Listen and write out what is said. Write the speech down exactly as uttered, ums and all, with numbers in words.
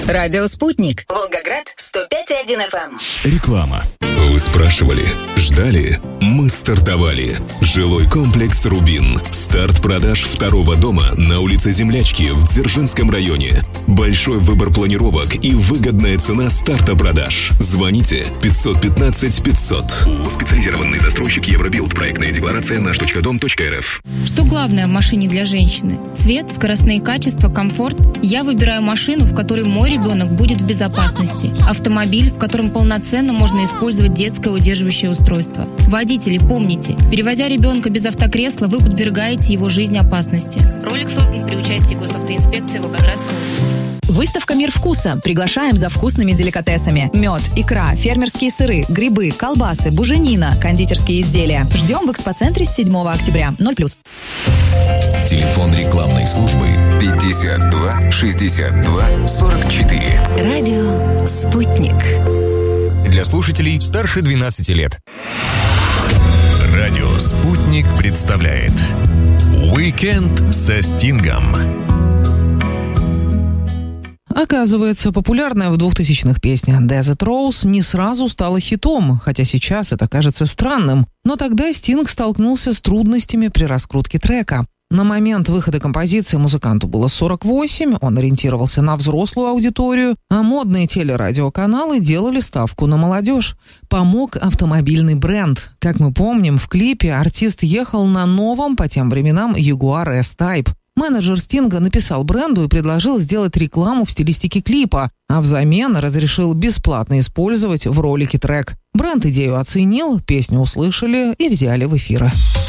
Радио «Спутник». Волгоград, сто пять и один эф эм. Реклама. Вы спрашивали, ждали? Мы стартовали. Жилой комплекс «Рубин». Старт продаж второго дома на улице Землячки в Дзержинском районе. Большой выбор планировок и выгодная цена старта продаж. Звоните пятьсот пятнадцать пятьсот. Специализированный застройщик Евробилд. Проектная декларация наш точка дом точка эр эф. Что главное в машине для женщины? Цвет, скоростные качества, комфорт? Я выбираю машину, в которой мой ребенок будет в безопасности. Автомобиль, в котором полноценно можно использовать детское удерживающее устройство. Водители, помните, перевозя ребенка без автокресла, вы подвергаете его жизни опасности. Ролик создан при участии госавтоинспекции Волгоградской области. Выставка «Мир вкуса». Приглашаем за вкусными деликатесами. Мед, икра, фермерские сыры, грибы, колбасы, буженина, кондитерские изделия. Ждем в экспоцентре с седьмого октября. ноль плюс. Телефон рекламной службы пятьдесят два шестьдесят два сорок четыре. Радио «Спутник». Для слушателей старше двенадцати лет. Радио «Спутник» представляет «Уикенд со Стингом». Оказывается, популярная в двухтысячных песня «Desert Rose» не сразу стала хитом, хотя сейчас это кажется странным. Но тогда Стинг столкнулся с трудностями при раскрутке трека. На момент выхода композиции музыканту было сорок восемь, он ориентировался на взрослую аудиторию, а модные телерадиоканалы делали ставку на молодежь. Помог автомобильный бренд. Как мы помним, в клипе артист ехал на новом по тем временам Jaguar эс-Type. Менеджер Стинга написал бренду и предложил сделать рекламу в стилистике клипа, а взамен разрешил бесплатно использовать в ролике трек. Бренд идею оценил, песню услышали и взяли в эфир.